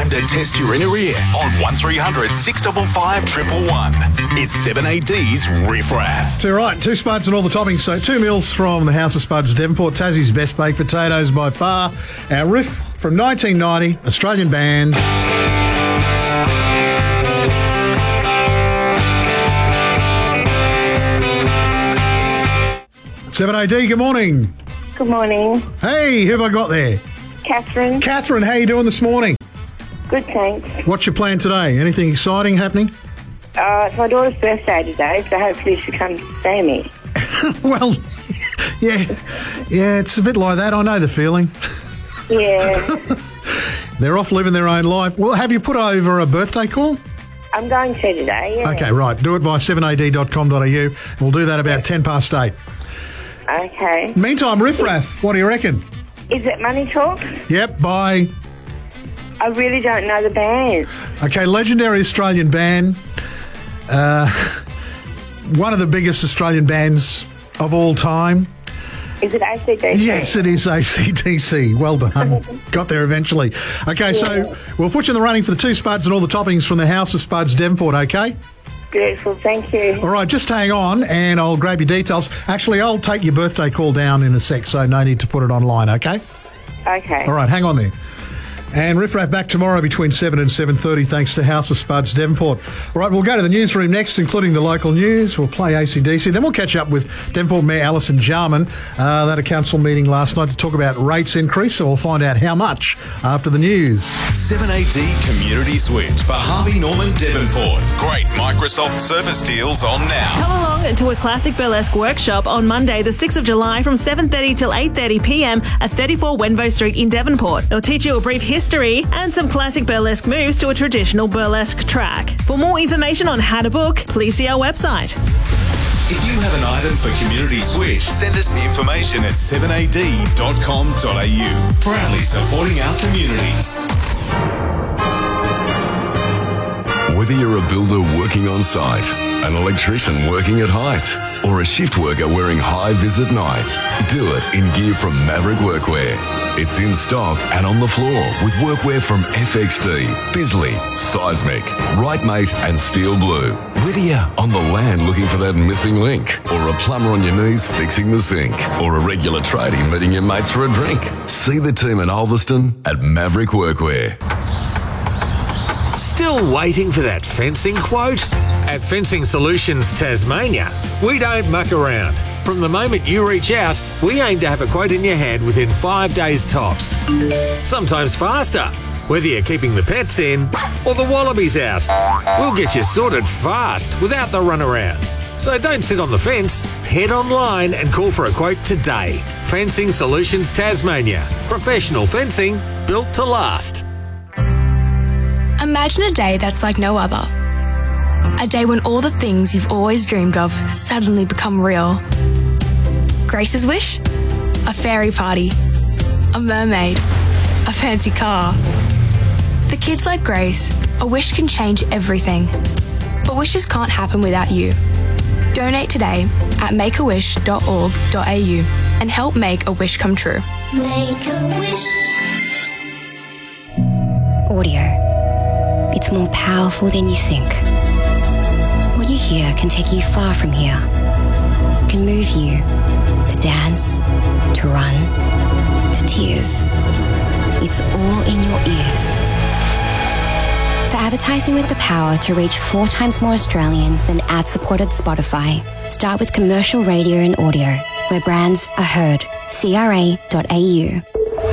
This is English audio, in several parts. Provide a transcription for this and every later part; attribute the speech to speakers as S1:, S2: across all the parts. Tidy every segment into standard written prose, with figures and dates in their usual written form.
S1: time to test your inner ear on 1300 655 111. It's 7AD's Riff Raff.
S2: So, right, 2 spuds and all the toppings. So 2 meals from the House of Spuds, Devonport, Tassie's best baked potatoes by far. Our riff from 1990, Australian band. 7AD, good morning.
S3: Good morning.
S2: Hey, who have I got there?
S3: Catherine.
S2: Catherine, how you doing this morning?
S3: Good, thanks.
S2: What's your plan today? Anything exciting happening?
S3: It's my daughter's birthday today, so hopefully she comes to see me.
S2: Well, yeah, it's a bit like that. I know the feeling.
S3: Yeah.
S2: They're off living their own life. Well, have you put over a birthday call?
S3: I'm going to today, yeah.
S2: Okay, right. Do it via 7ad.com.au. We'll do that about 10 past 8.
S3: Okay.
S2: Meantime, Riff Raff, what do you reckon?
S3: Is it Money Talk?
S2: Yep, by...
S3: I really don't know the band.
S2: Okay, legendary Australian band. One of the biggest Australian bands of all time.
S3: Is it AC/DC?
S2: Yes, it is AC/DC. Well done. Got there eventually. Okay, so we'll put you in the running for the 2 spuds and all the toppings from the House of Spuds, Devonport, okay?
S3: Beautiful, thank you.
S2: All right, just hang on and I'll grab your details. Actually, I'll take your birthday call down in a sec, so no need to put it online, okay?
S3: Okay.
S2: All right, hang on there. And Riff Raff back tomorrow between 7 and 7:30 thanks to House of Spuds, Devonport. All right, we'll go to the newsroom next, including the local news. We'll play AC/DC. Then we'll catch up with Devonport Mayor Alison Jarman. They had a council meeting last night to talk about rates increase, so we'll find out how much after the news.
S1: 7AD Community Switch for Harvey Norman Devonport. Great Microsoft Surface deals on now.
S4: Come along to a classic burlesque workshop on Monday, the 6th of July from 7:30 till 8:30pm at 34 Wenvo Street in Devonport. It'll teach you a brief history and some classic burlesque moves to a traditional burlesque track. For more information on how to book, please see our website.
S1: If you have an item for Community Switch, send us the information at 7ad.com.au. Proudly supporting our community.
S5: Whether you're a builder working on site, an electrician working at height, or a shift worker wearing high-vis at night, do it in gear from Maverick Workwear. It's in stock and on the floor with workwear from FXD, Bisley, Seismic, Rightmate and Steel Blue. Whether you're on the land looking for that missing link, or a plumber on your knees fixing the sink, or a regular tradie meeting your mates for a drink, see the team in Ulverston at Maverick Workwear.
S6: Still waiting for that fencing quote? At Fencing Solutions Tasmania, we don't muck around. From the moment you reach out, we aim to have a quote in your hand within 5 days tops. Sometimes faster, whether you're keeping the pets in or the wallabies out. We'll get you sorted fast without the runaround. So don't sit on the fence, head online and call for a quote today. Fencing Solutions Tasmania. Professional fencing built to last.
S7: Imagine a day that's like no other. A day when all the things you've always dreamed of suddenly become real. Grace's wish? A fairy party. A mermaid. A fancy car. For kids like Grace, a wish can change everything. But wishes can't happen without you. Donate today at makeawish.org.au and help make a wish come true.
S8: Make a wish.
S9: Audio. It's more powerful than you think. What you hear can take you far from here. It can move you to dance, to run, to tears. It's all in your ears. For advertising with the power to reach 4 times more Australians than ad-supported Spotify, start with commercial radio and audio, where brands are heard. CRA.au.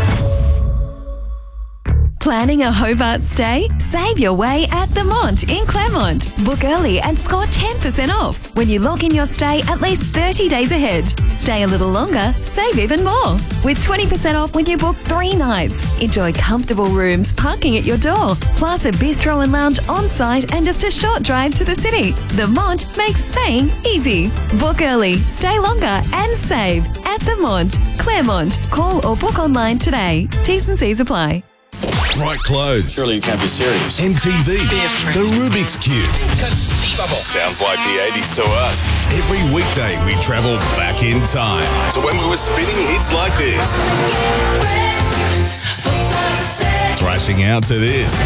S10: Planning a Hobart stay? Save your way at The Mont in Claremont. Book early and score 10% off when you lock in your stay at least 30 days ahead. Stay a little longer, save even more. With 20% off when you book 3 nights. Enjoy comfortable rooms, parking at your door, plus a bistro and lounge on site and just a short drive to the city. The Mont makes staying easy. Book early, stay longer and save at The Mont, Claremont. Call or book online today. T's and C's apply.
S1: Right clothes.
S11: Surely you can't be serious.
S1: MTV. The Rubik's Cube. Sounds like the 80s to us. Every weekday we travel back in time to when we were spinning hits like this. thrashing out to this.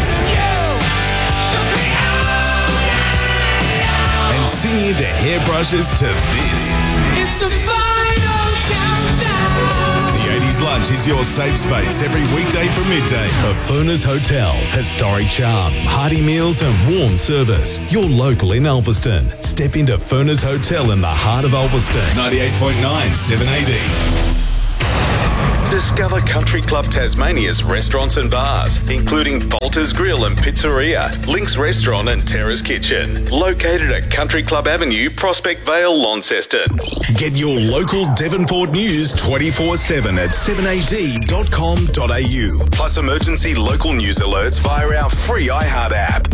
S1: And singing into hairbrushes to this.
S8: It's the final countdown.
S1: The 80s Lunch is your safe space every weekday from midday. The Furness Hotel. Historic charm, hearty meals and warm service. Your local in Ulverston. Step into Furness Hotel in the heart of Ulverston. 98.9 7AD. Discover Country Club Tasmania's restaurants and bars, including Bolter's Grill and Pizzeria, Link's Restaurant and Terrace Kitchen, located at Country Club Avenue, Prospect Vale, Launceston. Get your local Devonport news 24/7 at 7ad.com.au, plus emergency local news alerts via our free iHeart app.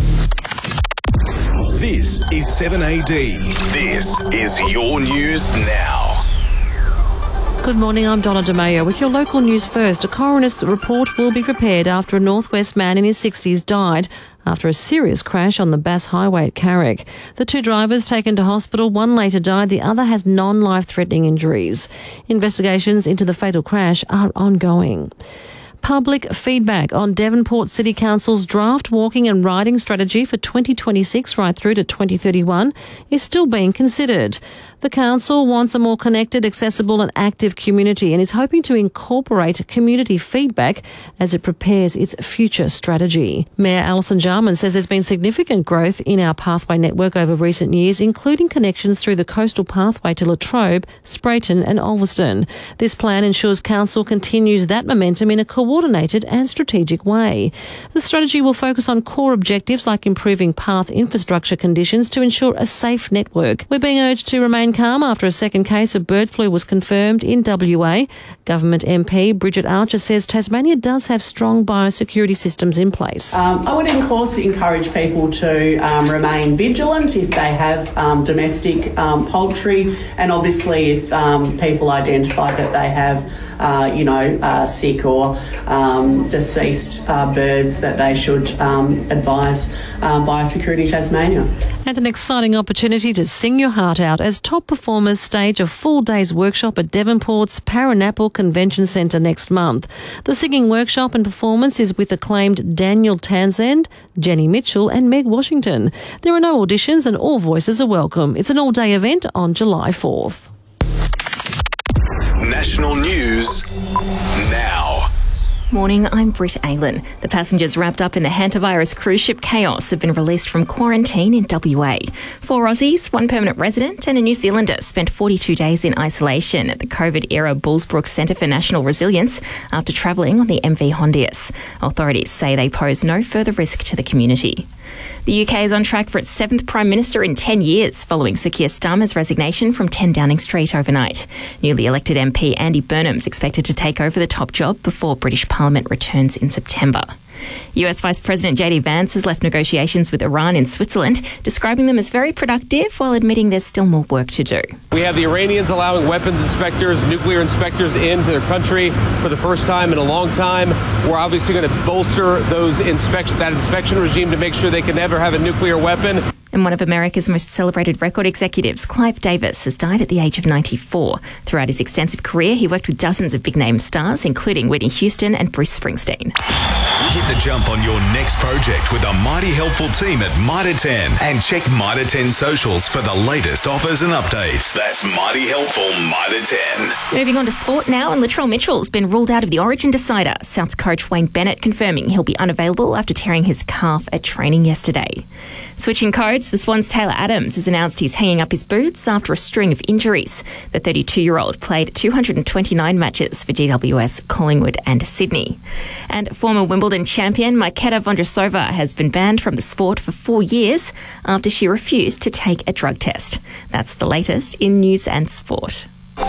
S1: This is 7AD. This is your news now.
S11: Good morning, I'm Donna DeMayo with your local news first. A coroner's report will be prepared after a Northwest man in his 60s died after a serious crash on the Bass Highway at Carrick. The two drivers taken to hospital, one later died, the other has non-life-threatening injuries. Investigations into the fatal crash are ongoing. Public feedback on Devonport City Council's draft walking and riding strategy for 2026 right through to 2031 is still being considered. The council wants a more connected, accessible and active community and is hoping to incorporate community feedback as it prepares its future strategy. Mayor Alison Jarman says there's been significant growth in our pathway network over recent years, including connections through the coastal pathway to Latrobe, Sprayton and Ulverston. This plan ensures council continues that momentum in a coordinated and strategic way. The strategy will focus on core objectives like improving path infrastructure conditions to ensure a safe network. We're being urged to remain calm after a second case of bird flu was confirmed in WA. Government MP Bridget Archer says Tasmania does have strong biosecurity systems in place.
S12: I would, of course, encourage people to remain vigilant if they have domestic poultry, and obviously if people identify that they have, sick or deceased birds, that they should advise Biosecurity Tasmania.
S11: And an exciting opportunity to sing your heart out as top performers stage a full day's workshop at Devonport's Paranapple Convention Centre next month. The singing workshop and performance is with acclaimed Daniel Townsend, Jenny Mitchell and Meg Washington. There are no auditions and all voices are welcome. It's an all-day event on July 4th.
S1: National news now.
S13: Morning, I'm Britt Aylan. The passengers wrapped up in the hantavirus cruise ship Chaos have been released from quarantine in WA. 4 Aussies, 1 permanent resident and a New Zealander spent 42 days in isolation at the COVID-era Bullsbrook Centre for National Resilience after travelling on the MV Hondius. Authorities say they pose no further risk to the community. The UK is on track for its 7th Prime Minister in 10 years following Sir Keir Starmer's resignation from 10 Downing Street overnight. Newly elected MP Andy Burnham's expected to take over the top job before British Parliament returns in September. US Vice President JD Vance has left negotiations with Iran in Switzerland, describing them as very productive while admitting there's still more work to do.
S14: We have the Iranians allowing weapons inspectors, nuclear inspectors into their country for the first time in a long time. We're obviously going to bolster that inspection regime to make sure they can never have a nuclear weapon.
S13: And one of America's most celebrated record executives, Clive Davis, has died at the age of 94. Throughout his extensive career, he worked with dozens of big-name stars, including Whitney Houston and Bruce Springsteen.
S1: Hit the jump on your next project with a mighty helpful team at Mitre 10 and check Mitre 10 socials for the latest offers and updates. That's mighty helpful Mitre 10.
S13: Moving on to sport now, and Latrell Mitchell's been ruled out of the Origin decider. Souths coach Wayne Bennett confirming he'll be unavailable after tearing his calf at training yesterday. Switching codes, the Swans' Taylor Adams has announced he's hanging up his boots after a string of injuries. The 32-year-old played 229 matches for GWS, Collingwood and Sydney. And former Wimbledon champion Marketa Vondrousova has been banned from the sport for 4 years after she refused to take a drug test. That's the latest in news and sport.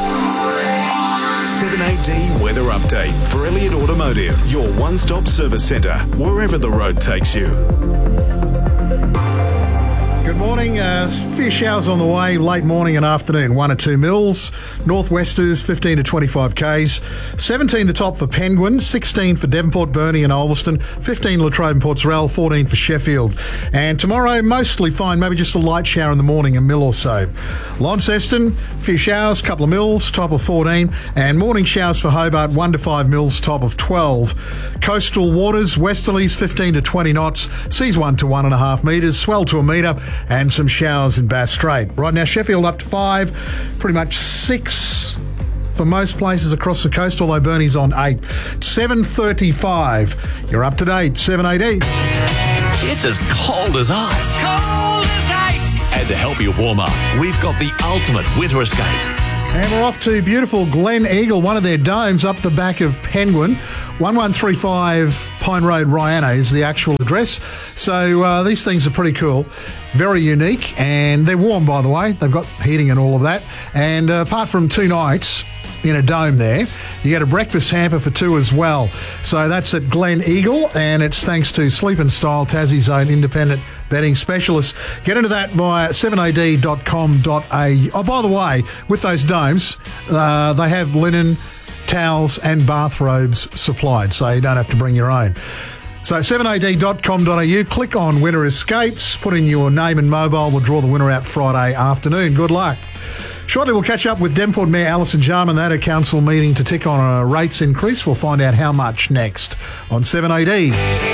S1: 7AD Weather Update for Elliott Automotive, your one-stop service centre, wherever the road takes you.
S2: Good morning. A few showers on the way late morning and afternoon. 1 or 2 mils. Northwesters 15 to 25 Ks. 17 the top for Penguin. 16 for Devonport, Burnie and Ulverston. 15 Latrobe and Port Sorell. 14 for Sheffield. And tomorrow mostly fine. Maybe just a light shower in the morning, a mil or so. Launceston, a few showers, couple of mils, top of 14. And morning showers for Hobart, 1 to 5 mils, top of 12. Coastal waters, westerlies 15 to 20 knots. Seas 1 to 1.5 metres. Swell to a metre. And some showers in Bass Strait. Right now, Sheffield up to 5, pretty much 6 for most places across the coast, although Burnie's on 8. 7:35. You're up to date, 7 AD.
S15: It's as cold as ice.
S8: Cold as ice.
S15: And to help you warm up, we've got the ultimate winter escape.
S2: And we're off to beautiful Glen Eagle, one of their domes up the back of Penguin. 1135 Pine Road, Rihanna is the actual address. So these things are pretty cool, very unique, and they're warm, by the way. They've got heating and all of that. And apart from 2 nights in a dome there, you get a breakfast hamper for 2 as well. So that's at Glen Eagle, and it's thanks to Sleep and Style, Tassie's own independent bedding specialist. Get into that via 7ad.com.au. Oh, by the way, with those domes, they have linen, towels and bathrobes supplied, so you don't have to bring your own. So 7ad.com.au, click on Winter Escapes, put in your name and mobile. We'll draw the winner out Friday afternoon. Good luck. Shortly, we'll catch up with Devonport Mayor Alison Jarman. They had a council meeting to tick on a rates increase. We'll find out how much next on 7AD.